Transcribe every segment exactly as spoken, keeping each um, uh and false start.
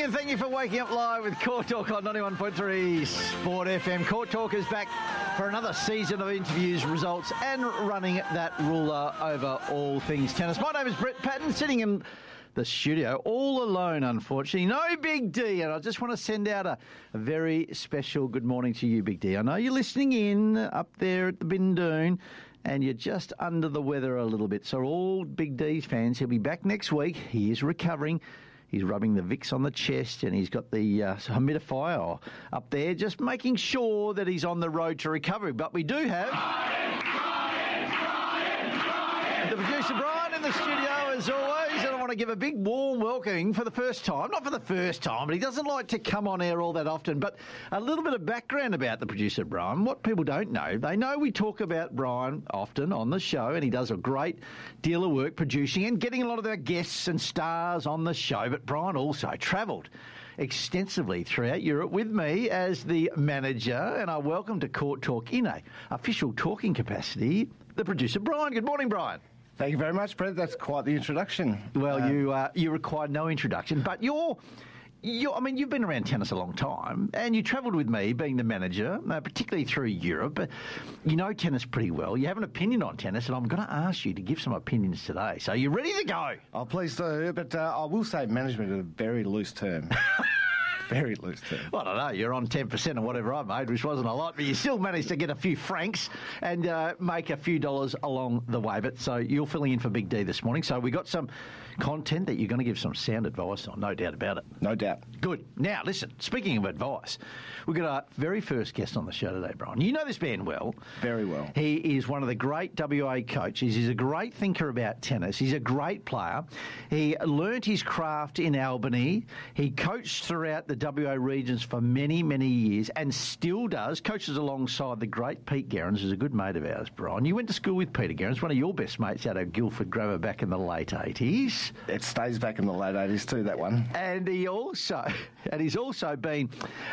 afternoon. Thank you for waking up live with Court Talk on ninety-one point three Sport F M. Court Talk is back for another season of interviews, results, and running that ruler over all things tennis. My name is Brett Patton, sitting in the studio all alone, unfortunately. No Big D, and I just want to send out a, a very special good morning to you, Big D. I know you're listening in up there at the Bindoon, and you're just under the weather a little bit. So all Big D's fans, he'll be back next week. He is recovering. He's rubbing the Vicks on the chest, and he's got the uh, humidifier up there, just making sure that he's on the road to recovery. But we do have Brian, Brian, Brian, Brian, the producer Brian in the studio as always, and I want to give a big warm welcome for the first time. Not for the first time, but he doesn't like to come on air all that often. But a little bit of background about the producer Brian. What people don't know, they know we talk about Brian often on the show, and he does a great deal of work producing and getting a lot of our guests and stars on the show. But Brian also travelled extensively throughout Europe with me as the manager, and I welcome to Court Talk in a official talking capacity the producer Brian. Good morning, Brian. Thank you very much, Brett. That's quite the introduction. Well, uh, you uh, you required no introduction, but you're, you're, I mean, you've been around tennis a long time, and you travelled with me, being the manager, uh, particularly through Europe. But you know tennis pretty well. You have an opinion on tennis, and I'm going to ask you to give some opinions today. So you're ready to go? Oh, please do. But uh, I will say management is a very loose term. Very loose term. Well, I don't know. You're on ten percent or whatever I made, which wasn't a lot, but you still managed to get a few francs and uh, make a few dollars along the way. But so you're filling in for Big D this morning. So we got some content that you're going to give some sound advice on, no doubt about it. No doubt. Good. Now, listen, speaking of advice, we've got our very first guest on the show today, Brian. You know this man well. Very well. He is one of the great W A coaches. He's a great thinker about tennis. He's a great player. He learnt his craft in Albany. He coached throughout the W A regions for many, many years and still does. Coaches alongside the great Pete Gerrans, who's a good mate of ours, Brian. You went to school with Peter Gerrans, one of your best mates out of Guildford Grammar back in the late eighties. It stays back in the late eighties too, that one. And he also, and he's also been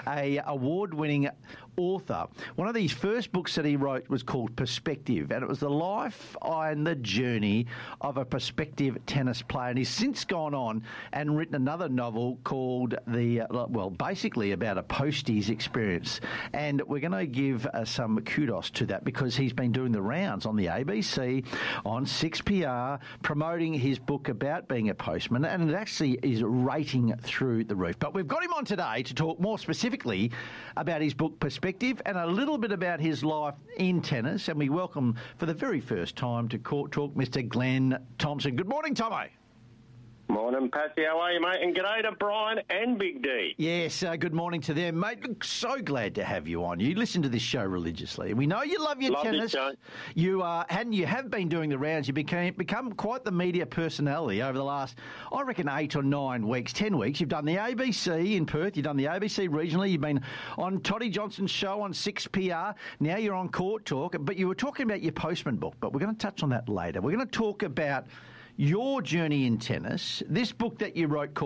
a award-winning author. One of his first books that he wrote was called Perspective, and it was the life and the journey of a prospective tennis player. And he's since gone on and written another novel called the, uh, well, basically about a posties experience. And we're going to give uh, some kudos to that because he's been doing the rounds on the A B C, on six P R, promoting his book about being a postman, and it actually is rating through the roof. But we've got him on today to talk more specifically about his book Perspective and a little bit about his life in tennis. And we welcome for the very first time to Court Talk Mister Glenn Thompson. Good morning, Tomo. Morning, Patsy. How are you, mate? And g'day to Brian and Big D. Yes, uh, good morning to them, mate. Look, so glad to have you on. You listen to this show religiously. We know you love your love tennis. This show. You uh, and you have been doing the rounds. You became become quite the media personality over the last, I reckon, eight or nine weeks, ten weeks. You've done the A B C in Perth. You've done the A B C regionally. You've been on Toddy Johnson's show on six P R. Now you're on Court Talk. But you were talking about your postman book. But we're going to touch on that later. We're going to talk about your journey in tennis. This book that you wrote called